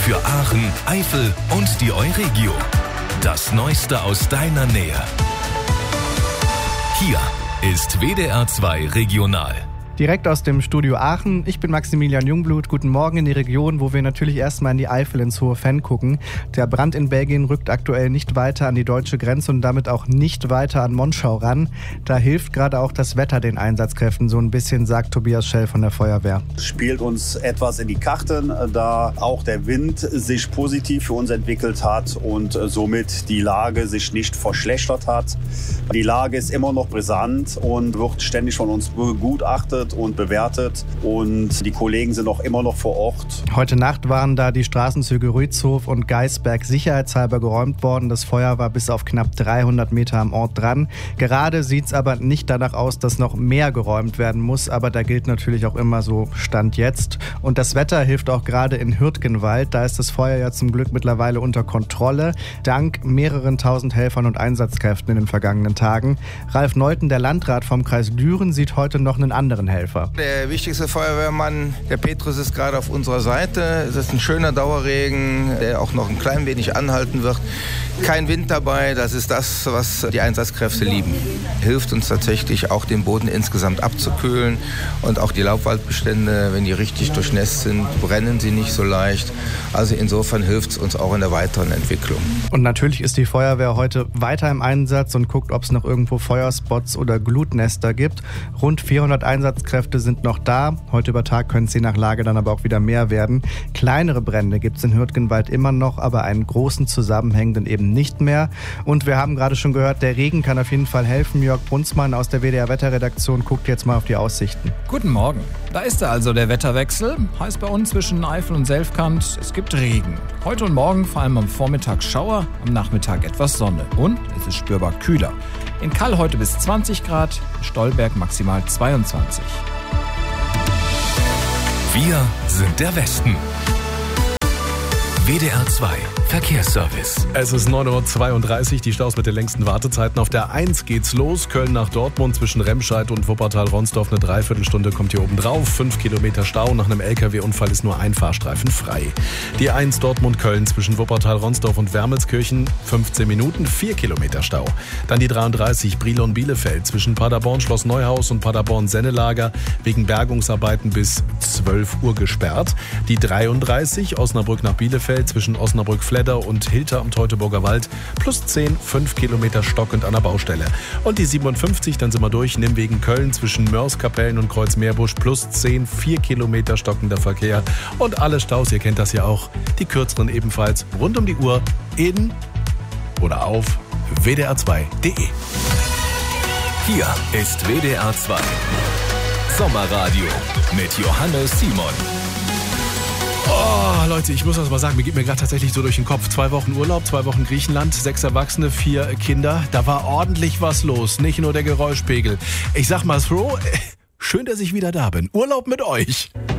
Für Aachen, Eifel und die Euregio. Das Neueste aus deiner Nähe. Hier ist WDR 2 Regional. Direkt aus dem Studio Aachen. Ich bin Maximilian Jungblut. Guten Morgen in die Region, wo wir natürlich erstmal in die Eifel ins Hohe Venn gucken. Der Brand in Belgien rückt aktuell nicht weiter an die deutsche Grenze und damit auch nicht weiter an Monschau ran. Da hilft gerade auch das Wetter den Einsatzkräften so ein bisschen, sagt Tobias Schell von der Feuerwehr. Es spielt uns etwas in die Karten, da auch der Wind sich positiv für uns entwickelt hat und somit die Lage sich nicht verschlechtert hat. Die Lage ist immer noch brisant und wird ständig von uns begutachtet und bewertet und die Kollegen sind auch immer noch vor Ort. Heute Nacht waren da die Straßenzüge Rützhof und Geisberg sicherheitshalber geräumt worden. Das Feuer war bis auf knapp 300 Meter am Ort dran. Gerade sieht es aber nicht danach aus, dass noch mehr geräumt werden muss, aber da gilt natürlich auch immer so Stand jetzt. Und das Wetter hilft auch gerade in Hürtgenwald. Da ist das Feuer ja zum Glück mittlerweile unter Kontrolle, dank mehreren tausend Helfern und Einsatzkräften in den vergangenen Tagen. Ralf Neuten, der Landrat vom Kreis Düren, sieht heute noch einen anderen Helfer. Der wichtigste Feuerwehrmann, der Petrus, ist gerade auf unserer Seite. Es ist ein schöner Dauerregen, der auch noch ein klein wenig anhalten wird. Kein Wind dabei, das ist das, was die Einsatzkräfte lieben. Hilft uns tatsächlich auch, den Boden insgesamt abzukühlen und auch die Laubwaldbestände, wenn die richtig durchnässt sind, brennen sie nicht so leicht. Also insofern hilft es uns auch in der weiteren Entwicklung. Und natürlich ist die Feuerwehr heute weiter im Einsatz und guckt, ob es noch irgendwo Feuerspots oder Glutnester gibt. Rund 400 Einsatzkräfte sind noch da. Heute über Tag können es je nach Lage dann aber auch wieder mehr werden. Kleinere Brände gibt es in Hürtgenwald immer noch, aber einen großen zusammenhängenden eben nicht mehr. Und wir haben gerade schon gehört, der Regen kann auf jeden Fall helfen. Jörg Brunsmann aus der WDR-Wetterredaktion guckt jetzt mal auf die Aussichten. Guten Morgen. Da ist er also, der Wetterwechsel. Heißt bei uns zwischen Eifel und Selfkant, es gibt Regen. Heute und morgen vor allem am Vormittag Schauer, am Nachmittag etwas Sonne. Und es ist spürbar kühler. In Kall heute bis 20 Grad, in Stolberg maximal 22. Wir sind der Westen. WDR 2 Verkehrsservice. Es ist 9:32 Uhr, die Staus mit den längsten Wartezeiten. Auf der 1 geht's los, Köln nach Dortmund zwischen Remscheid und Wuppertal-Ronsdorf eine Dreiviertelstunde kommt hier oben drauf. 5 Kilometer Stau, nach einem LKW-Unfall ist nur ein Fahrstreifen frei. Die 1 Dortmund-Köln zwischen Wuppertal-Ronsdorf und Wermelskirchen 15 Minuten, 4 Kilometer Stau. Dann die 33 Brilon-Bielefeld zwischen Paderborn-Schloss Neuhaus und Paderborn-Sennelager wegen Bergungsarbeiten bis 12 Uhr gesperrt. Die 33 Osnabrück nach Bielefeld zwischen Osnabrück-Fledder und Hilter am Teutoburger Wald plus 10, 5 Kilometer stockend an der Baustelle. Und die 57, dann sind wir durch, Nimwegen Köln zwischen Mörs-Kapellen und Kreuzmeerbusch plus 10, 4 Kilometer stockender Verkehr. Und alle Staus, ihr kennt das ja auch, die kürzeren ebenfalls rund um die Uhr in oder auf wdr2.de. Hier ist WDR 2 Sommerradio mit Johannes Simon. Oh, Leute, ich muss das mal sagen, mir geht mir gerade tatsächlich so durch den Kopf. 2 Wochen Urlaub, 2 Wochen Griechenland, 6 Erwachsene, 4 Kinder. Da war ordentlich was los, nicht nur der Geräuschpegel. Ich sag mal so, schön, dass ich wieder da bin. Urlaub mit euch.